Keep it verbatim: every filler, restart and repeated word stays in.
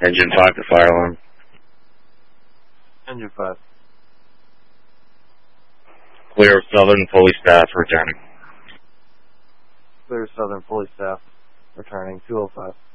Engine five to fire alarm. Engine five. Clear of Southern, fully staffed, returning. Clear Southern, fully staffed, returning two oh five.